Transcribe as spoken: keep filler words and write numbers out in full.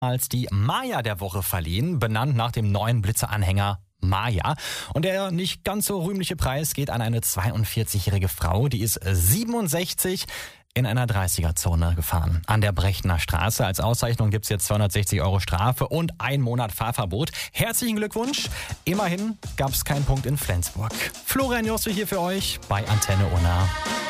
als die Maya der Woche verliehen, benannt nach dem neuen Blitzeranhänger Maya. Und der nicht ganz so rühmliche Preis geht an eine zweiundvierzigjährige Frau, die ist siebenundsechzig in einer dreißiger-Zone gefahren. An der Brechtener Straße. Als Auszeichnung gibt's jetzt zweihundertsechzig Euro Strafe und ein Monat Fahrverbot. Herzlichen Glückwunsch. Immerhin gab's keinen Punkt in Flensburg. Florian Josse hier für euch bei Antenne Unna.